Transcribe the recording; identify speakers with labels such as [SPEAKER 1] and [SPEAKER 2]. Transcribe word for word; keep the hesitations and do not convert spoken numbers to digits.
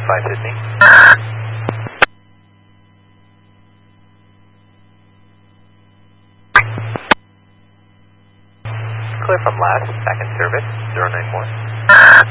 [SPEAKER 1] five Sydney. Clear from last, back in service, zero nine one.